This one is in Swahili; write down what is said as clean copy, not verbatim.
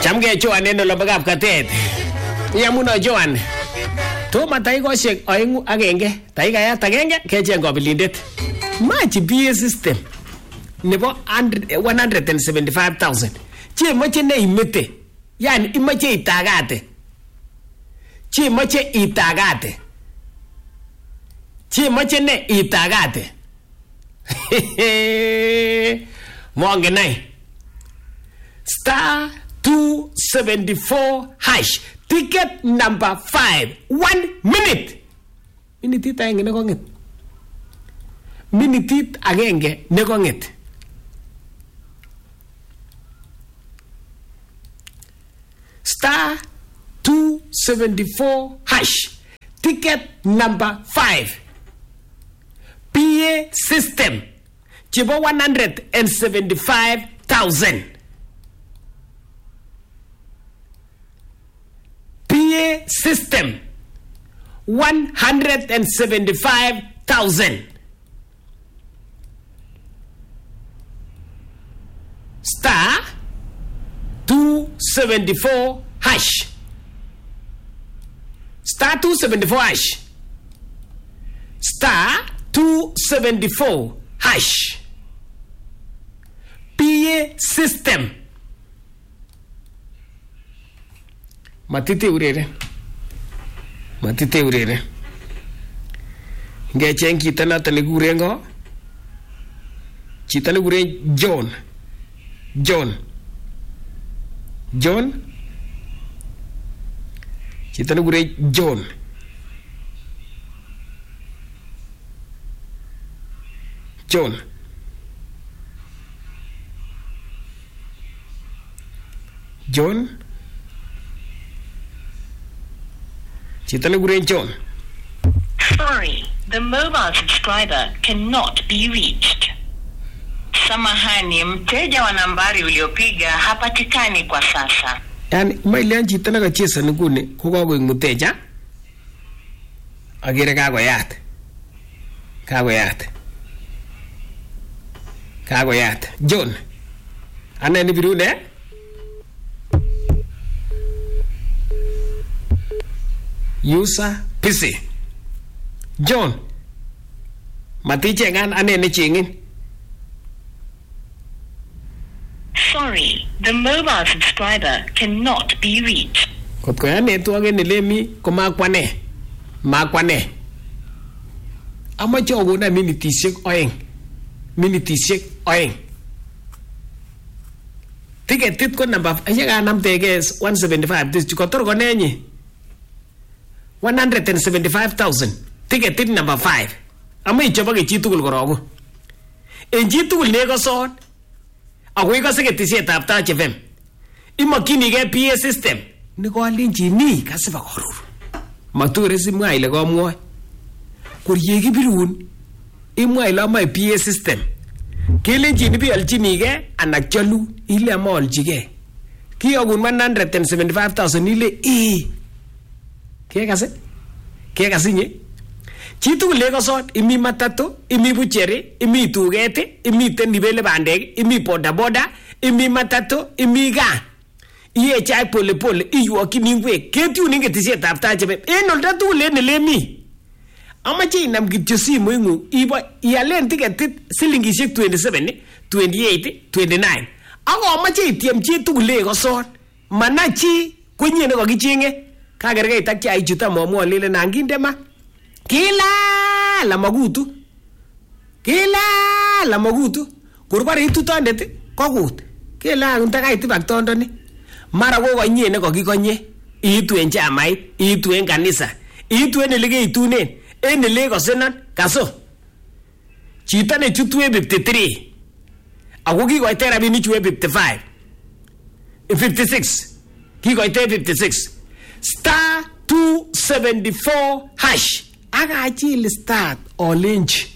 Chamge Joan en olombo Katet. Yamuno Joan. Toma taikoshek oengu agenge. Taikayat agenge kecheng kobelindet. Machi PA system nebo 175,000. Che moche ne imete. Yani imache itagate. Che moche itagate. Che moche ne itagate. Mongenai. *274# ticket number 5 1 minute. Minitit agenge nekong'et. Minitit agenge nekong'et. *274# ticket number 5 PA system chebo 175,000. PA system 175,000. *274#. *274#. *274#. PA system. Matite urere. Ngecheng kita noton nekikuren ngo. Chito nekikuren John. Chito nekikuren John. Chito nekikuren John. Sorry, the mobile subscriber cannot be reached. Samahani, mteja wa nambari uliopiga hapatikani kwa sasa. Yani mailian chito nekacheza nguni kokakoik mteja. Agere kakoyat. John. Ane ni birune. User busy. John. Matichengan ane ne chingin. Sorry, the mobile subscriber cannot be reached. Kotko ya network ni lemi komakwane. Amache ogona minitisiek oeng. Tiketit ko number yekanamtege 175 this kotor konenyi 175,000 tiketit number 5. Ama ichoboke chi tugul korogu. En chi tugul nekosot ako ikose ketisietab Touch FM. Imokyinige PA system nikolenjini kasiba korur. Mature simwa ile komwoe. Kur yekibirun imwa ile amae PA system. Kelenjini bialchinige anak chalu ile amaaljige. Kiyogun 175,000 ile Kekasinye. Chitugul lekosot imi matatu, imi bucheri, imi tuget, imi tenibele bandek, imi bodaboda, imi matatu, imi gaa. Iye chai pole pole, iyuokini ingwek. Ketyun ingetisietab Touch FM. En oldo tugul en elemi. Amache inam kityo simoingung ialen tiketit silingisiek 27, 28, 29. Ako amache itiem chi tugul lekosot. Manachi kwenye nekokichenge. Kagergeit ak chaichuta momwo lele nanginde ma. Kila la magutu. Kurbare itutondet kokut. Kila untakait baktondoni. Mara kokonyie nekokikonye. Itu en chamait, itu en kanisa, itu en elekeitunen, en elekosenon kaso. Chito nechutu 53. Ako kikoite rabinik chu 55. 56. Kikoite 56. *274#. Akachil start olenji.